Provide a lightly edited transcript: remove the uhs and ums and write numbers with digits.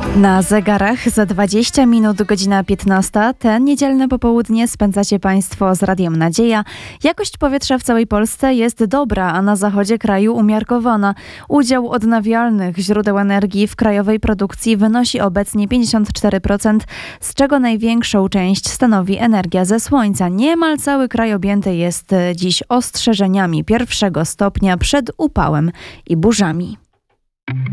Na zegarach za 20 minut godzina 15. Te niedzielne popołudnie spędzacie Państwo z Radiem Nadzieja. Jakość powietrza w całej Polsce jest dobra, a na zachodzie kraju umiarkowana. Udział odnawialnych źródeł energii w krajowej produkcji wynosi obecnie 54%, z czego największą część stanowi energia ze słońca. Niemal cały kraj objęty jest dziś ostrzeżeniami 1. stopnia przed upałem i burzami.